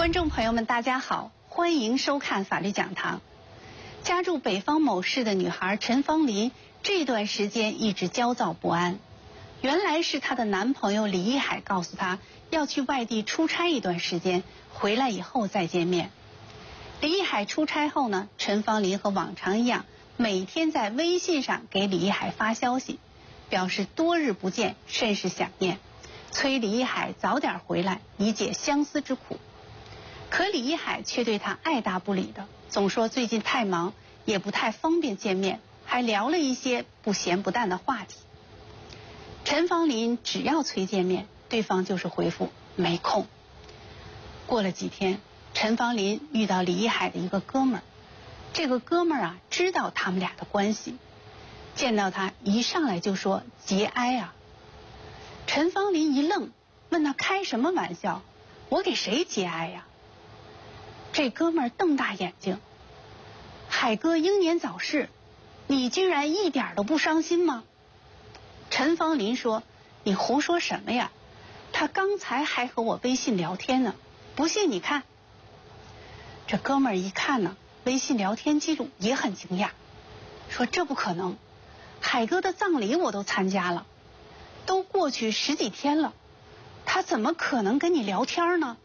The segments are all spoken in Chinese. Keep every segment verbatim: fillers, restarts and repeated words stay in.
观众朋友们，大家好，欢迎收看法律讲堂。家住北方某市的女孩陈芳林这段时间一直焦躁不安，原来是她的男朋友李一海告诉她要去外地出差一段时间，回来以后再见面。李一海出差后呢，陈芳林和往常一样，每天在微信上给李一海发消息，表示多日不见，甚是想念，催李一海早点回来，以解相思之苦。可李一海却对他爱答不理的，总说最近太忙，也不太方便见面，还聊了一些不咸不淡的话题。陈芳林只要催见面，对方就是回复没空。过了几天，陈芳林遇到李一海的一个哥们儿，这个哥们儿啊知道他们俩的关系，见到他一上来就说节哀啊。陈芳林一愣，问他开什么玩笑，我给谁节哀呀？这哥们儿瞪大眼睛，海哥英年早逝，你居然一点都不伤心吗？陈芳林说，你胡说什么呀，他刚才还和我微信聊天呢，不信你看。这哥们儿一看呢，微信聊天记录也很惊讶，说这不可能，海哥的葬礼我都参加了，都过去十几天了，他怎么可能跟你聊天呢？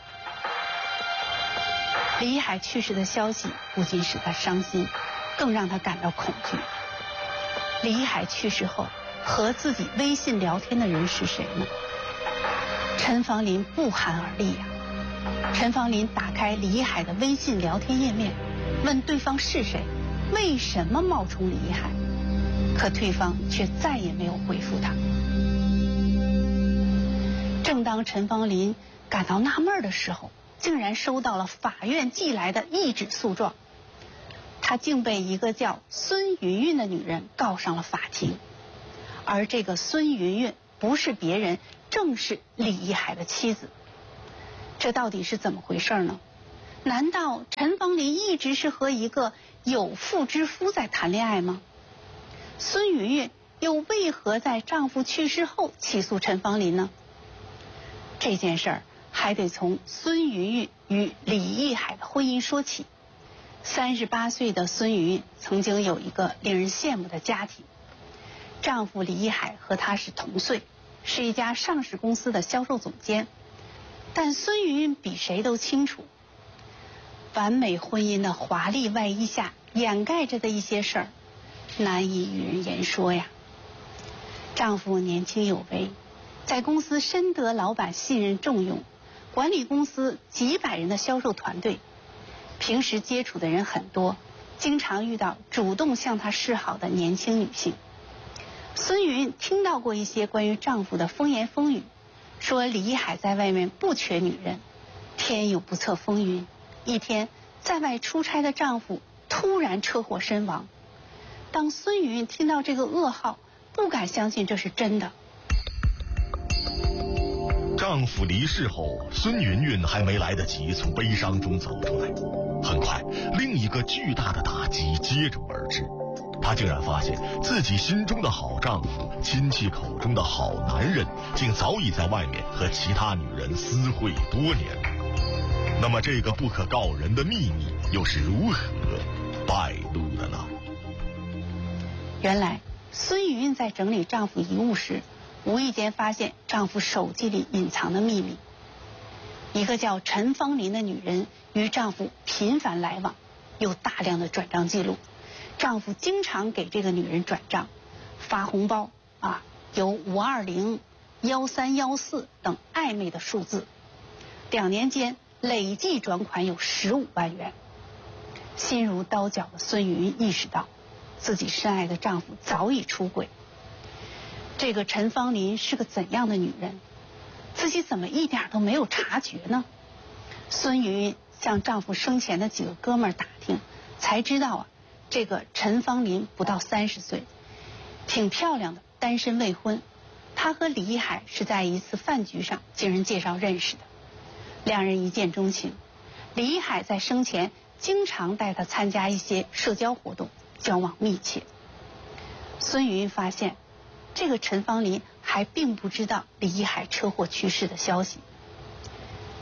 李一海去世的消息不仅使他伤心，更让他感到恐惧。李一海去世后，和自己微信聊天的人是谁呢？陈芳林不寒而栗呀、啊。陈芳林打开李一海的微信聊天页面，问对方是谁，为什么冒充李一海，可对方却再也没有回复他。正当陈芳林感到纳闷的时候，竟然收到了法院寄来的一纸诉状，他竟被一个叫孙云云的女人告上了法庭，而这个孙云云不是别人，正是李一海的妻子。这到底是怎么回事呢？难道陈芳林一直是和一个有妇之夫在谈恋爱吗？孙云云又为何在丈夫去世后起诉陈芳林呢？这件事儿还得从孙云云与李一海的婚姻说起。三十八岁的孙云云曾经有一个令人羡慕的家庭，丈夫李一海和她是同岁，是一家上市公司的销售总监。但孙云云比谁都清楚，完美婚姻的华丽外衣下掩盖着的一些事儿，难以与人言说呀。丈夫年轻有为，在公司深得老板信任重用，管理公司几百人的销售团队，平时接触的人很多，经常遇到主动向她示好的年轻女性。孙云听到过一些关于丈夫的风言风语，说李一海在外面不缺女人。天有不测风云，一天在外出差的丈夫突然车祸身亡。当孙云听到这个噩耗，不敢相信这是真的。 丈夫离世后，孙云云还没来得及从悲伤中走出来，很快另一个巨大的打击接踵而至。她竟然发现自己心中的好丈夫，亲戚口中的好男人，竟早已在外面和其他女人私会多年。那么这个不可告人的秘密又是如何败露的呢？ 原来孙云在整理丈夫遗物时，无意间发现丈夫手机里隐藏的秘密。一个叫陈芳林的女人与丈夫频繁来往，有大量的转账记录。丈夫经常给这个女人转账，发红包啊，有五二零、幺三幺四等暧昧的数字。两年间累计转款有十五万元。心如刀绞的孙云意识到，自己深爱的丈夫早已出轨。这个陈芳林是个怎样的女人？自己怎么一点都没有察觉呢？孙云向丈夫生前的几个哥们儿打听，才知道啊，这个陈芳林不到三十岁，挺漂亮的，单身未婚。她和李一海是在一次饭局上经人介绍认识的，两人一见钟情。李一海在生前经常带她参加一些社交活动，交往密切。孙云发现，这个陈芳林还并不知道李一海车祸去世的消息。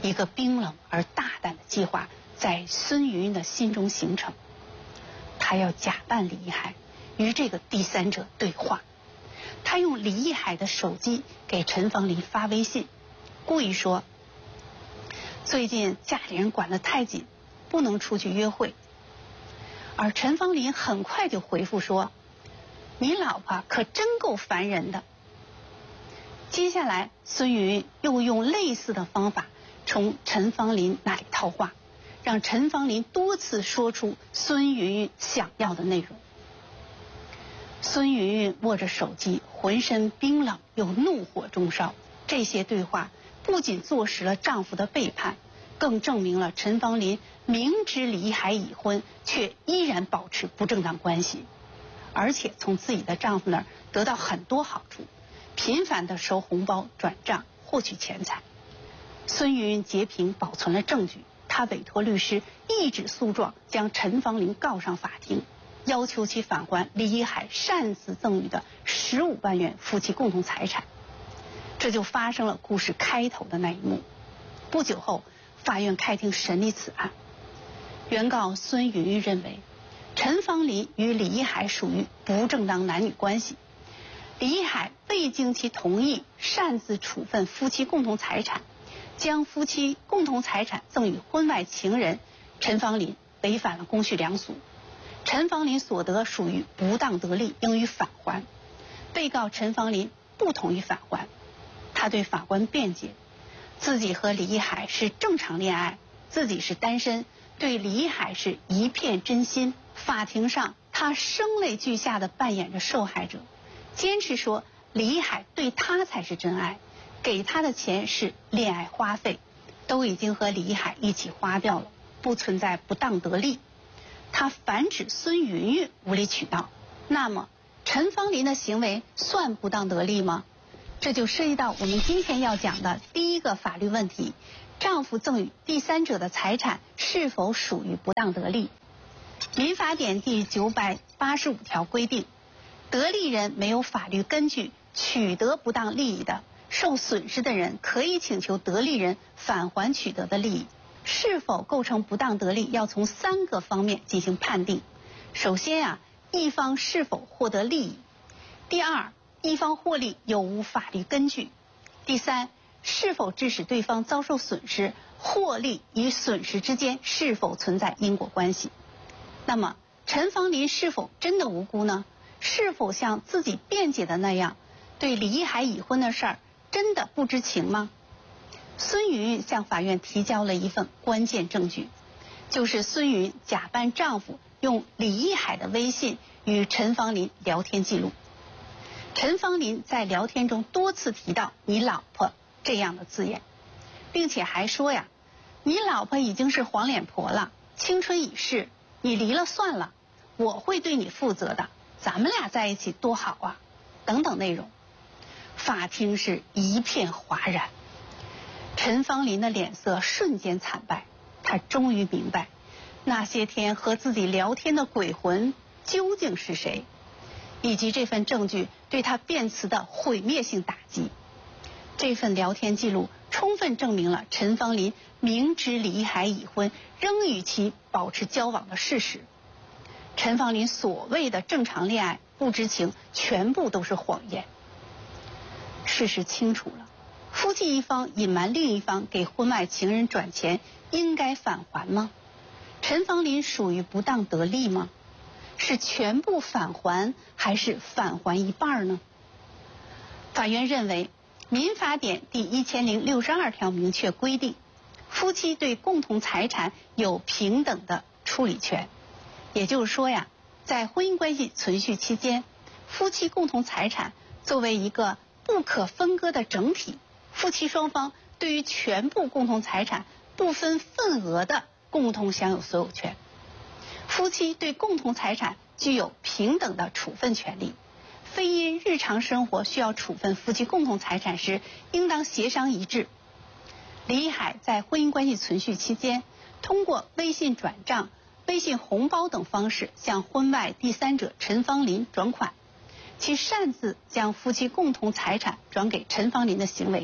一个冰冷而大胆的计划在孙云云的心中形成。他要假扮李一海与这个第三者对话。他用李一海的手机给陈芳林发微信，故意说最近家里人管得太紧，不能出去约会。而陈芳林很快就回复说，你老婆可真够烦人的。接下来孙云云又用类似的方法从陈芳林那里套话，让陈芳林多次说出孙云云想要的内容。孙云云握着手机，浑身冰冷又怒火中烧。这些对话不仅坐实了丈夫的背叛，更证明了陈芳林明知李一海已婚，却依然保持不正当关系，而且从自己的丈夫那儿得到很多好处，频繁的收红包、转账，获取钱财。孙云云截屏保存了证据，她委托律师一纸诉状，将陈芳林告上法庭，要求其返还李一海擅自赠予的十五万元夫妻共同财产。这就发生了故事开头的那一幕。不久后，法院开庭审理此案。原告孙云云认为，陈芳林与李一海属于不正当男女关系，李一海未经其同意擅自处分夫妻共同财产，将夫妻共同财产赠与婚外情人陈芳林，违反了公序良俗。陈芳林所得属于不当得利，应予返还。被告陈芳林不同意返还，他对法官辩解，自己和李一海是正常恋爱，自己是单身，对李一海是一片真心。法庭上，他声泪俱下地扮演着受害者，坚持说李一海对他才是真爱，给他的钱是恋爱花费，都已经和李一海一起花掉了，不存在不当得利。他反指孙云云无理取闹。那么陈芳林的行为算不当得利吗？这就涉及到我们今天要讲的第一个法律问题：丈夫赠与第三者的财产是否属于不当得利？民法典第九百八十五条规定，得利人没有法律根据取得不当利益的，受损失的人可以请求得利人返还取得的利益。是否构成不当得利，要从三个方面进行判定。首先啊，一方是否获得利益；第二，一方获利有无法律根据；第三，是否致使对方遭受损失，获利与损失之间是否存在因果关系。那么陈芳林是否真的无辜呢？是否像自己辩解的那样，对李一海已婚的事儿真的不知情吗？孙云云向法院提交了一份关键证据，就是孙云假扮丈夫用李一海的微信与陈芳林聊天记录。陈芳林在聊天中多次提到你老婆这样的字眼，并且还说呀，你老婆已经是黄脸婆了，青春已逝，你离了算了，我会对你负责的，咱们俩在一起多好啊，等等内容。法庭是一片哗然，陈芳林的脸色瞬间惨白，他终于明白那些天和自己聊天的鬼魂究竟是谁，以及这份证据对他辩词的毁灭性打击。这份聊天记录充分证明了陈芳林明知李一海已婚，仍与其保持交往的事实。陈芳林所谓的正常恋爱、不知情，全部都是谎言。事实清楚了，夫妻一方隐瞒另一方给婚外情人转钱，应该返还吗？陈芳林属于不当得利吗？是全部返还，还是返还一半呢？法院认为，民法典第一千零六十二条明确规定，夫妻对共同财产有平等的处理权。也就是说呀，在婚姻关系存续期间，夫妻共同财产作为一个不可分割的整体，夫妻双方对于全部共同财产不分份额的共同享有所有权。夫妻对共同财产具有平等的处分权利，非因日常生活需要处分夫妻共同财产时，应当协商一致。李一海在婚姻关系存续期间，通过微信转账、微信红包等方式向婚外第三者陈芳林转款，其擅自将夫妻共同财产转给陈芳林的行为，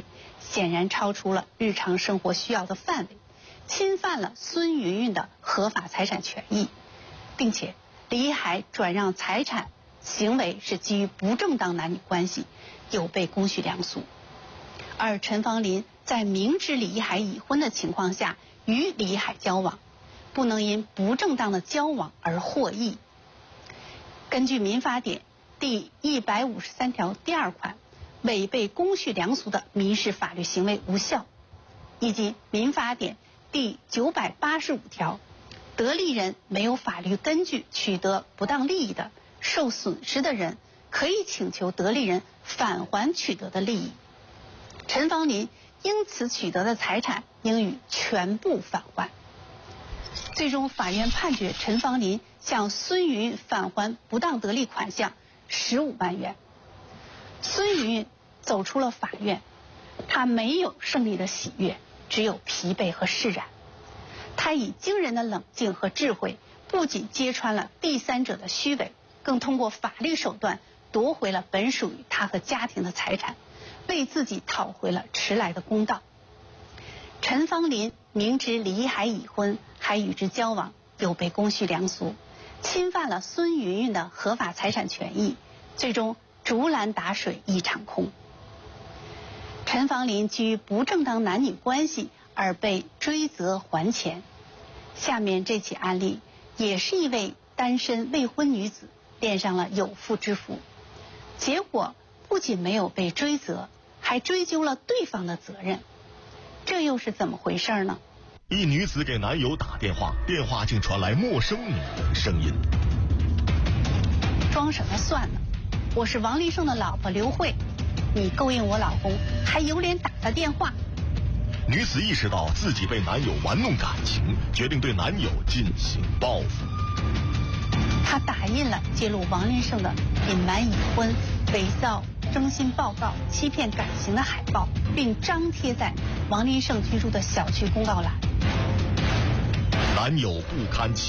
显然超出了日常生活需要的范围，侵犯了孙云云的合法财产权益，并且李一海转让财产行为是基于不正当男女关系，有悖公序良俗。而陈芳林在明知李一海已婚的情况下与李一海交往，不能因不正当的交往而获益。根据民法典第一百五十三条第二款，违背公序良俗的民事法律行为无效，以及民法典第九百八十五条，得利人没有法律根据取得不当利益的，受损失的人可以请求得利人返还取得的利益。陈芳林因此取得的财产应予全部返还。最终法院判决陈芳林向孙云云返还不当得利款项十五万元。孙云云走出了法院，他没有胜利的喜悦，只有疲惫和释然。他以惊人的冷静和智慧，不仅揭穿了第三者的虚伪，更通过法律手段夺回了本属于他和家庭的财产，为自己讨回了迟来的公道。陈芳林明知李一海已婚还与之交往，有悖公序良俗，侵犯了孙云云的合法财产权益，最终竹篮打水一场空。陈芳林基于不正当男女关系而被追责还钱。下面这起案例也是一位单身未婚女子恋上了有妇之夫，结果不仅没有被追责，还追究了对方的责任，这又是怎么回事呢？ 一女子给男友打电话，电话竟传来陌生女人声音： 装什么算呢？我是王立胜的老婆刘慧，你勾引我老公，还有脸打他电话？ 女子意识到自己被男友玩弄感情，决定对男友进行报复。 她打印了揭露王立胜的隐瞒已婚、伪造征信报告、欺骗感情的海报，并张贴在王立胜居住的小区公告栏。 男友不堪